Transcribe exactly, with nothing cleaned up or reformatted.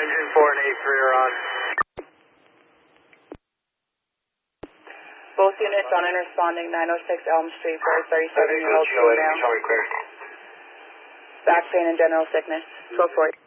engine four and eight three are on. Both units on and responding, nine oh six Elm Street for a thirty-seven-year-old female. Back pain and general sickness. twelve forty.